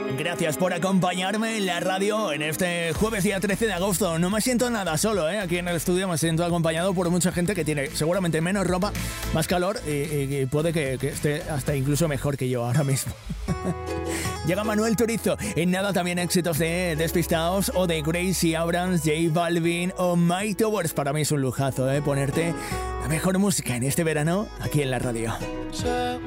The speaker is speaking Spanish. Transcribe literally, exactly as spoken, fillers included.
Gracias por acompañarme en la radio en este jueves día trece de agosto. No me siento nada solo, ¿eh? Aquí en el estudio me siento acompañado por mucha gente que tiene seguramente menos ropa, más calor y, y, y puede que, que esté hasta incluso mejor que yo ahora mismo. Llega Manuel Turizo. En nada también éxitos de Despistados o de Gracie Abrams, J Balvin o Mike Towers. Para mí es un lujazo, ¿eh? Ponerte la mejor música en este verano aquí en la radio.